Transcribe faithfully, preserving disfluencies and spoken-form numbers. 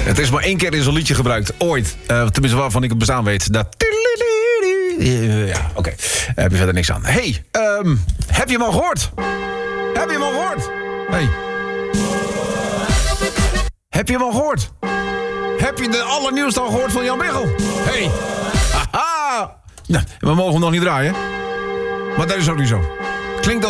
Het is maar één keer in zo'n liedje gebruikt. Ooit. Uh, tenminste waarvan ik het bestaan weet. Dat... Ja, oké. Okay. Heb je verder niks aan. Hey, um, heb je hem al gehoord? Heb je hem al gehoord? Hey. Heb je hem al gehoord? Heb je de allernieuwste al gehoord van Jan Biggel? Hey. Haha. Nou, we mogen hem nog niet draaien. Maar dat is ook niet zo. Klinkt als